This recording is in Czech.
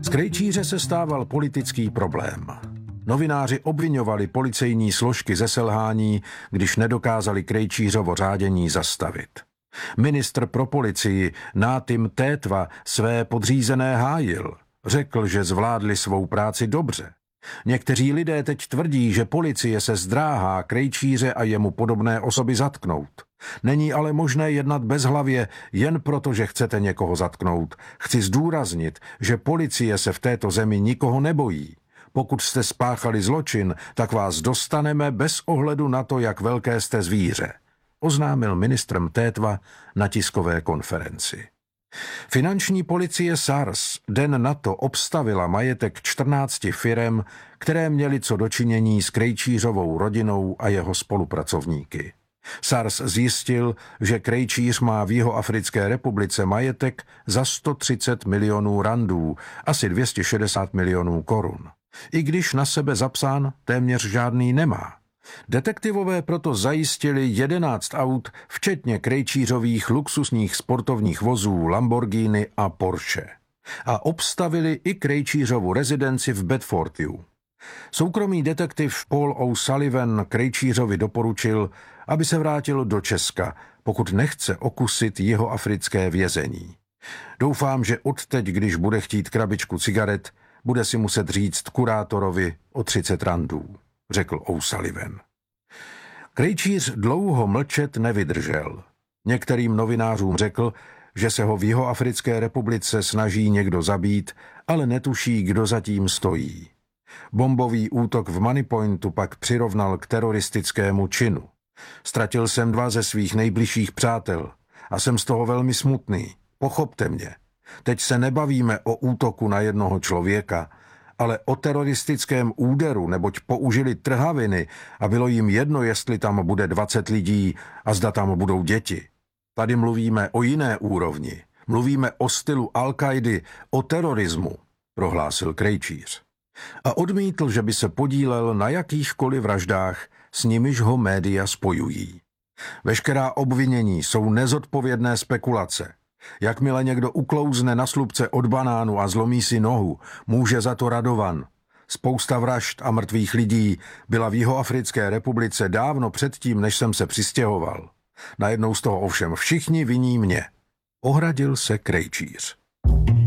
Krejčíře se stával politický problém. Novináři obviňovali policejní složky ze selhání, když nedokázali Krejčířovo řádění zastavit. Ministr pro policii Nátim Tétva své podřízené hájil. Řekl, že zvládli svou práci dobře. Někteří lidé teď tvrdí, že policie se zdráhá Krejčíře a jemu podobné osoby zatknout. Není ale možné jednat bezhlavě jen proto, že chcete někoho zatknout. Chci zdůraznit, že policie se v této zemi nikoho nebojí. Pokud jste spáchali zločin, tak vás dostaneme bez ohledu na to, jak velké jste zvíře, oznámil ministr Tétva na tiskové konferenci. Finanční policie SARS den na to obstavila majetek 14 firem, které měly co dočinění s Krejčířovou rodinou a jeho spolupracovníky. SARS zjistil, že Krejčíř má v Jihoafrické republice majetek za 130 milionů randů, asi 260 milionů korun. I když na sebe zapsán téměř žádný nemá. Detektivové proto zajistili 11 aut, včetně Krejčířových luxusních sportovních vozů Lamborghini a Porsche. A obstavili i Krejčířovu rezidenci v Bedfordu. Soukromý detektiv Paul O'Sullivan Krejčířovi doporučil, aby se vrátil do Česka, pokud nechce okusit jihoafrické vězení. Doufám, že odteď, když bude chtít krabičku cigaret, bude si muset říct kurátorovi o 30 randů, řekl O'Sullivan. Krejčíř dlouho mlčet nevydržel. Některým novinářům řekl, že se ho v Jihoafrické republice snaží někdo zabít, ale netuší, kdo zatím stojí. Bombový útok v Moneypointu pak přirovnal k teroristickému činu. Ztratil jsem 2 ze svých nejbližších přátel a jsem z toho velmi smutný. Pochopte mě. Teď se nebavíme o útoku na jednoho člověka, ale o teroristickém úderu, neboť použili trhaviny a bylo jim jedno, jestli tam bude 20 lidí a zda tam budou děti. Tady mluvíme o jiné úrovni. Mluvíme o stylu Al-Kaidy, o terorismu, prohlásil Krejčíř. A odmítl, že by se podílel na jakýchkoliv vraždách, s nimiž ho média spojují. Veškerá obvinění jsou nezodpovědné spekulace. Jakmile někdo uklouzne na slupce od banánu a zlomí si nohu, může za to Radovan. Spousta vražd a mrtvých lidí byla v Jihoafrické republice dávno předtím, než jsem se přistěhoval. Najednou z toho ovšem všichni viní mě. Ohradil se Krejčíř.